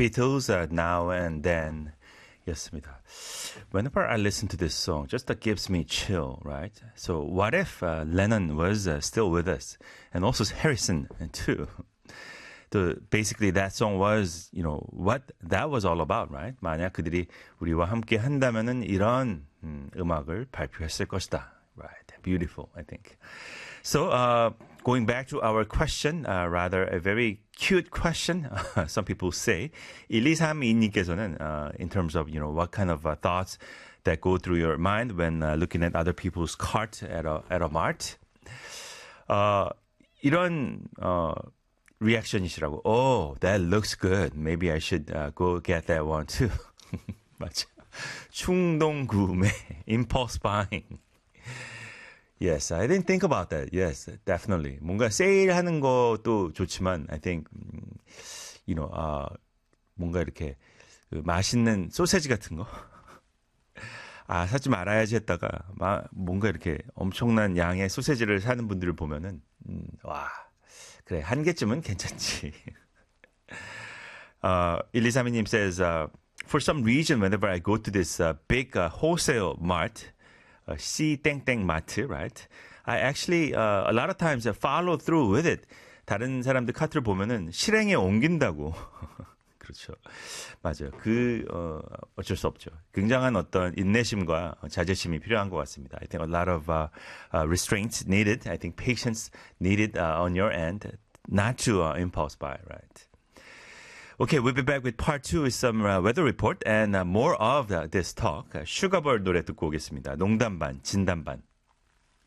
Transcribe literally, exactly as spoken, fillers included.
Beatles, uh, Now and Then. 였습니다. Whenever I listen to this song, just that gives me chill, right? So what if uh, Lennon was uh, still with us? And also Harrison too. The, basically that song was, you know, what that was all about, right? 만약 그들이 우리와 함께 한다면은 이런 음, 음악을 발표했을 것이다. Right. Beautiful, I think. So, uh, going back to our question, uh, rather a very cute question, uh, some people say. 일이삼이님께서는, uh, in terms of, you know, what kind of uh, thoughts that go through your mind when uh, looking at other people's cart at a, at a mart. Uh, 이런, uh, reaction이시라고. Oh, that looks good. Maybe I should uh, go get that one too. 맞아. 충동 구매, impulse buying. Yes, I didn't think about that. Yes, definitely. 뭔가 세일하는 것도 좋지만, I think, you know, uh, 뭔가 이렇게 그 맛있는 소세지 같은 거. 아, 사지 말아야지 했다가, 마, 뭔가 이렇게 엄청난 양의 소세지를 사는 분들을 보면은, 음, 와, 그래, 한 개쯤은 괜찮지. uh, 일이삼이님 says, uh, for some reason, whenever I go to this uh, big uh, wholesale mart, uh, C 땡땡 마트, right? I actually uh, a lot of times I follow through with it. 다른 사람들 카트를 보면은 실행에 옮긴다고. 그렇죠. 맞아요. 그 어, 어쩔 수 없죠. 굉장한 어떤 인내심과 자제심이 필요한 것 같습니다. I think a lot of uh, uh, restraints needed. I think patience needed uh, on your end, not to uh, impulse buy, right? Okay, we'll be back with part two with some uh, weather report and uh, more of uh, this talk. Uh, 슈가볼 노래 듣고 오겠습니다. 농담 반, 진담 반.